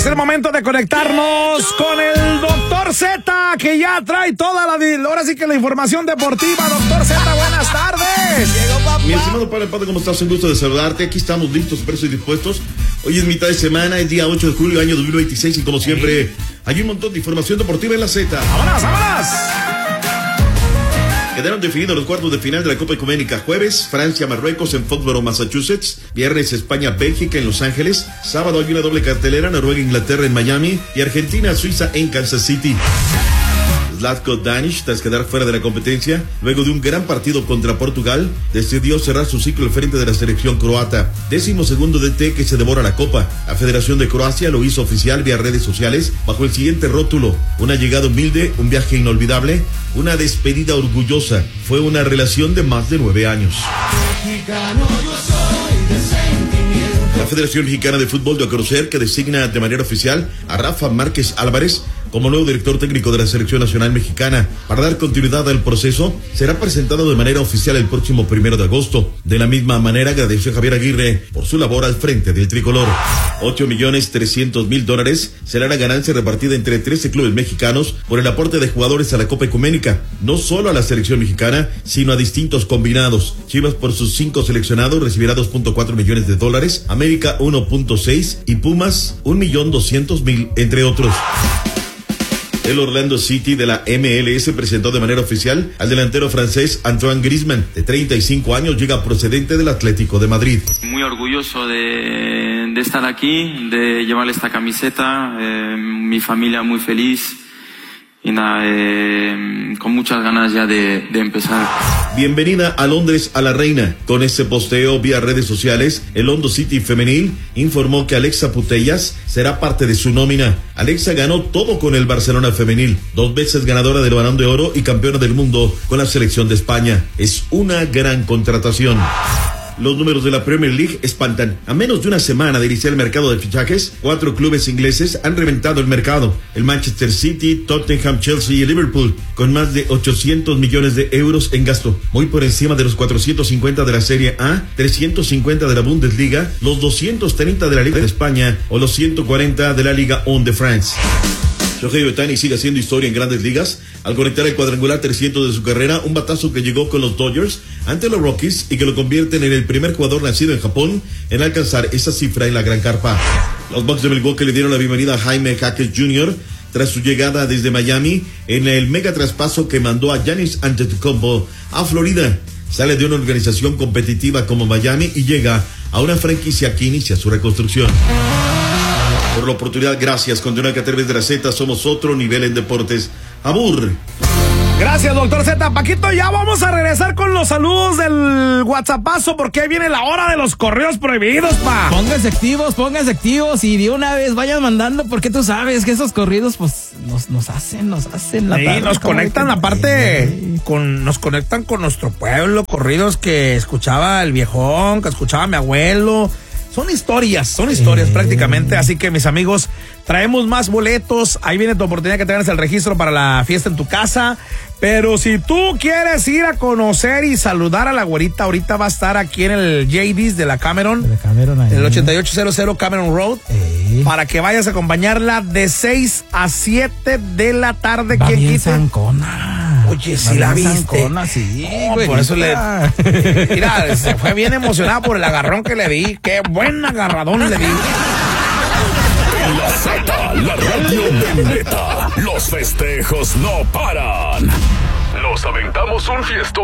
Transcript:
Es el momento de conectarnos con el Dr. Z, que ya trae ahora sí que la información deportiva. Dr. Z, buenas tardes. Llegó papá. Mi estimado padre, ¿cómo estás? Un gusto de saludarte. Aquí estamos listos, presos y dispuestos. Hoy es mitad de semana, es día 8 de julio, año 2026, y como siempre, hay un montón de información deportiva en la Z. ¡Vámonos, vámonos! Quedaron definidos los cuartos de final de la Copa Ecuménica. Jueves, Francia-Marruecos en Foxborough, Massachusetts. Viernes, España-Bélgica en Los Ángeles. Sábado hay una doble cartelera, Noruega-Inglaterra en Miami y Argentina-Suiza en Kansas City. Zlatko Danic, tras quedar fuera de la competencia, luego de un gran partido contra Portugal, decidió cerrar su ciclo al frente de la selección croata. 12º DT que se devora la Copa. La Federación de Croacia lo hizo oficial vía redes sociales bajo el siguiente rótulo: una llegada humilde, un viaje inolvidable, una despedida orgullosa. Fue una relación de más de 9 años. La Federación Mexicana de Fútbol dio a conocer que designa de manera oficial a Rafa Márquez Álvarez como nuevo director técnico de la Selección Nacional Mexicana. Para dar continuidad al proceso, será presentado de manera oficial el próximo 1 de agosto. De la misma manera, agradeció a Javier Aguirre por su labor al frente del tricolor. $8,300,000 será la ganancia repartida entre 13 clubes mexicanos por el aporte de jugadores a la Copa Ecuménica, no solo a la selección mexicana, sino a distintos combinados. Chivas, por sus 5 seleccionados, recibirá $2.4 millones, América 1.6 y Pumas 1,200,000, entre otros. El Orlando City de la MLS presentó de manera oficial al delantero francés Antoine Griezmann, de 35 años, llega procedente del Atlético de Madrid. Muy orgulloso de estar aquí, de llevar esta camiseta, mi familia muy feliz y nada, con muchas ganas ya de empezar. Bienvenida a Londres a la reina. Con este posteo vía redes sociales, el London City femenil informó que Alexa Putellas será parte de su nómina. Alexa ganó todo con el Barcelona femenil, 2 veces ganadora del Balón de Oro y campeona del mundo con la selección de España. Es una gran contratación. Los números de la Premier League espantan. A menos de una semana de iniciar el mercado de fichajes, 4 clubes ingleses han reventado el mercado: el Manchester City, Tottenham, Chelsea y Liverpool, con más de 800 millones de euros en gasto, muy por encima de los 450 de la Serie A, 350 de la Bundesliga, los 230 de la Liga de España o los 140 de la Liga 1 de France. Shohei Ohtani sigue haciendo historia en Grandes Ligas al conectar el cuadrangular 300 de su carrera, un batazo que llegó con los Dodgers ante los Rockies y que lo convierten en el primer jugador nacido en Japón en alcanzar esa cifra en la Gran Carpa. Los Bucks de Milwaukee le dieron la bienvenida a Jaime Jaquez Jr. tras su llegada desde Miami en el mega traspaso que mandó a Giannis Antetokounmpo a Florida. Sale de una organización competitiva como Miami y llega a una franquicia que inicia su reconstrucción. Por la oportunidad, gracias. Continúa que a través de la Z somos otro nivel en deportes. Abur. Gracias, Dr. Z. Paquito, ya vamos a regresar con los saludos del WhatsAppazo, porque ahí viene la hora de los correos prohibidos, pa. Pónganse activos y de una vez vayan mandando, porque tú sabes que esos corridos pues nos hacen la tarde. Nos conectan nos conectan con nuestro pueblo, corridos que escuchaba el viejón, que escuchaba mi abuelo. Son historias prácticamente, así que mis amigos, traemos más boletos. Ahí viene tu oportunidad que te ganes el registro para la fiesta en tu casa. Pero si tú quieres ir a conocer y saludar a la güerita, ahorita va a estar aquí en el JD's de la Cameron, el 8800 Cameron Road, para que vayas a acompañarla de 6 a 7 de la tarde. Va ¿Quién bien quita? zancona. Oye, si la viste. Zancona, sí, güey. Por eso mira, se fue bien emocionada por el agarrón que le di. Qué buen agarradón le di. La Z, la radio de neta. Los festejos no paran. Nos aventamos un fiestón